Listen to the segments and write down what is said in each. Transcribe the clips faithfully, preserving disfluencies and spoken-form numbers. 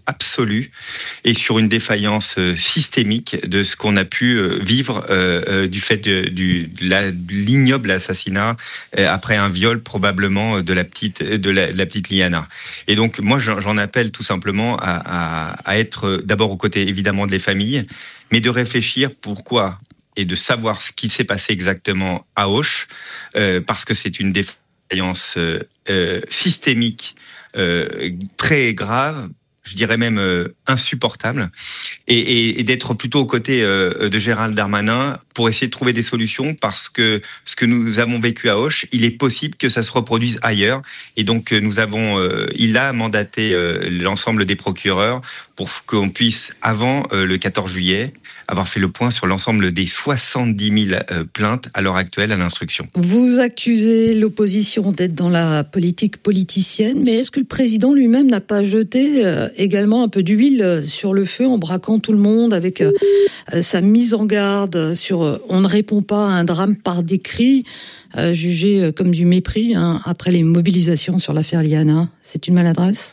absolue et sur une défaillance systémique de ce qu'on a pu vivre euh, du fait de, du, de, la, de l'ignoble assassinat après un viol probablement de la petite de la, de la petite Liana. Et donc moi j'en appelle tout simplement à, à, à être d'abord aux côtés évidemment des familles, mais de réfléchir pourquoi et de savoir ce qui s'est passé exactement à Auch, euh, parce que c'est une défaillance euh, euh, systémique euh, très grave, je dirais même euh, insupportable, et, et, et d'être plutôt aux côtés euh, de Gérald Darmanin pour essayer de trouver des solutions, parce que ce que nous avons vécu à Auch, il est possible que ça se reproduise ailleurs, et donc nous avons, euh, il a mandaté euh, l'ensemble des procureurs pour qu'on puisse, avant euh, le quatorze juillet, avoir fait le point sur l'ensemble des soixante-dix mille euh, plaintes à l'heure actuelle à l'instruction. Vous accusez l'opposition d'être dans la politique politicienne, mais est-ce que le président lui-même n'a pas jeté euh, également un peu d'huile sur le feu en braquant tout le monde avec euh, sa mise en garde sur euh, on ne répond pas à un drame par des cris, euh, jugé comme du mépris hein, après les mobilisations sur l'affaire Liana? C'est une maladresse?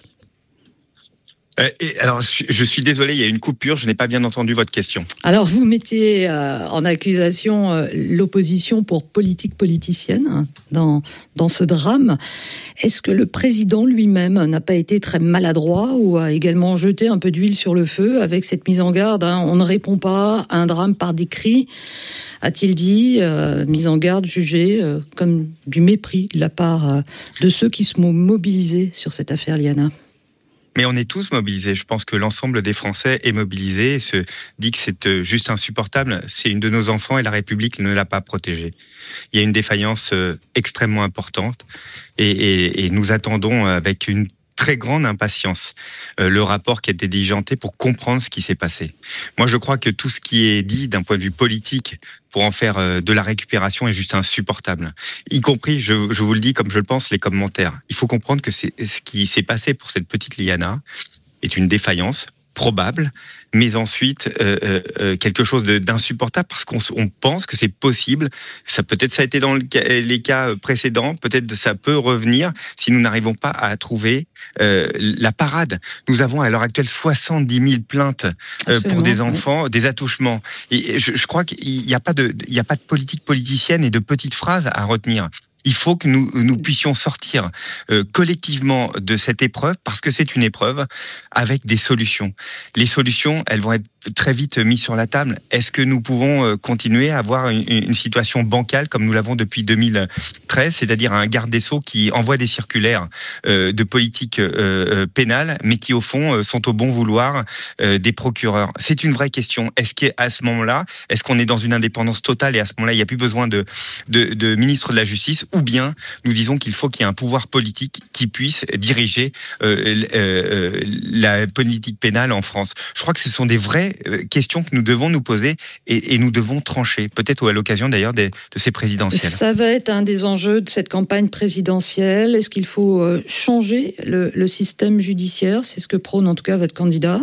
Euh, et alors, je, je suis désolé, il y a une coupure, je n'ai pas bien entendu votre question. Alors, vous mettiez euh, en accusation euh, l'opposition pour politique politicienne hein, dans dans ce drame. Est-ce que le président lui-même n'a pas été très maladroit ou a également jeté un peu d'huile sur le feu avec cette mise en garde hein, on ne répond pas à un drame par des cris, a-t-il dit, euh, mise en garde jugée euh, comme du mépris de la part euh, de ceux qui se sont mobilisés sur cette affaire Liana? Mais on est tous mobilisés. Je pense que l'ensemble des Français est mobilisé et se dit que c'est juste insupportable. C'est une de nos enfants et la République ne l'a pas protégée. Il y a une défaillance extrêmement importante et, et, et nous attendons avec une très grande impatience euh, le rapport qui a été diligenté pour comprendre ce qui s'est passé. Moi, je crois que tout ce qui est dit d'un point de vue politique pour en faire euh, de la récupération est juste insupportable. Y compris, je, je vous le dis comme je le pense, les commentaires. Il faut comprendre que c'est, ce qui s'est passé pour cette petite Liana est une défaillance probable, mais ensuite euh, euh, quelque chose de, d'insupportable parce qu'on on pense que c'est possible. Ça peut-être ça a été dans le cas, les cas précédents, peut-être ça peut revenir si nous n'arrivons pas à trouver euh, la parade. Nous avons à l'heure actuelle soixante-dix mille plaintes euh, pour des enfants, oui. Des attouchements. Et je, je crois qu'il n'y a pas de, il n'y a pas de politique politicienne et de petites phrases à retenir. Il faut que nous, nous puissions sortir euh, collectivement de cette épreuve, parce que c'est une épreuve avec des solutions. Les solutions, elles vont être très vite mises sur la table. Est-ce que nous pouvons euh, continuer à avoir une, une situation bancale comme nous l'avons depuis deux mille treize, c'est-à-dire un garde des Sceaux qui envoie des circulaires euh, de politique euh, pénale, mais qui au fond euh, sont au bon vouloir euh, des procureurs? C'est une vraie question. Est-ce qu'à ce moment-là, est-ce qu'on est dans une indépendance totale et à ce moment-là, il n'y a plus besoin de, de, de ministre de la Justice? Ou bien nous disons qu'il faut qu'il y ait un pouvoir politique qui puisse diriger euh, euh, la politique pénale en France. Je crois que ce sont des vraies questions que nous devons nous poser et, et nous devons trancher, peut-être à l'occasion d'ailleurs des, de ces présidentielles. Ça va être un des enjeux de cette campagne présidentielle. Est-ce qu'il faut changer le, le système judiciaire? C'est ce que prône en tout cas votre candidat.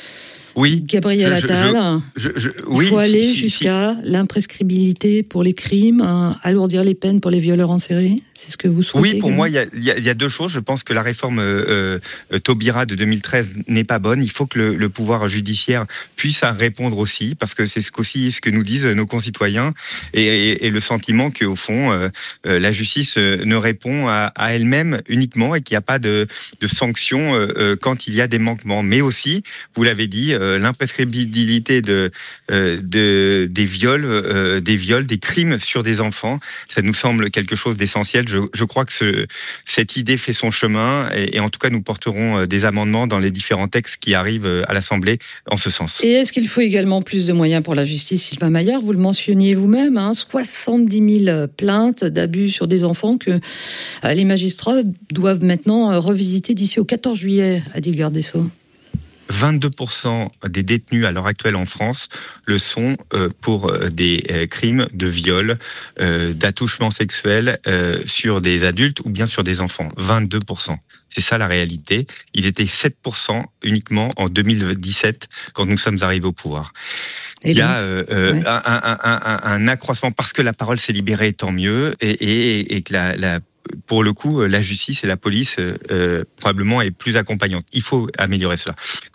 Oui, Gabriel Attal, je, je, je, oui, il faut aller si, jusqu'à si. l'imprescriptibilité pour les crimes, hein, alourdir les peines pour les violeurs en série. C'est ce que vous souhaitez? Oui, pour moi, il y a, y, a, y a deux choses. Je pense que la réforme euh, euh, Taubira de deux mille treize n'est pas bonne. Il faut que le, le pouvoir judiciaire puisse répondre aussi, parce que c'est ce qu'aussi ce que nous disent nos concitoyens et, et, et le sentiment qu'au fond, euh, euh, la justice ne répond à, à elle-même uniquement et qu'il n'y a pas de, de sanctions euh, quand il y a des manquements. Mais aussi, vous l'avez dit, euh, l'imprescriptibilité de, euh, de des viols, euh, des viols, des crimes sur des enfants, ça nous semble quelque chose d'essentiel. Je, je crois que ce, cette idée fait son chemin et, et en tout cas nous porterons des amendements dans les différents textes qui arrivent à l'Assemblée en ce sens. Et est-ce qu'il faut également plus de moyens pour la justice, Sylvain Maillard? Vous le mentionniez vous-même, hein, soixante-dix mille plaintes d'abus sur des enfants que les magistrats doivent maintenant revisiter d'ici au quatorze juillet, a dit le garde des Sceaux. vingt-deux pour cent des détenus à l'heure actuelle en France le sont euh, pour euh, des euh, crimes de viol, euh, d'attouchement sexuel euh, sur des adultes ou bien sur des enfants. vingt-deux pour cent. C'est ça la réalité. Ils étaient sept pour cent uniquement en deux mille dix-sept quand nous sommes arrivés au pouvoir. Et il y a euh, euh, ouais. un, un, un, un accroissement parce que la parole s'est libérée, tant mieux, et, et, et que la, la pour le coup, la justice et la police euh, probablement est plus accompagnante. Il faut améliorer cela.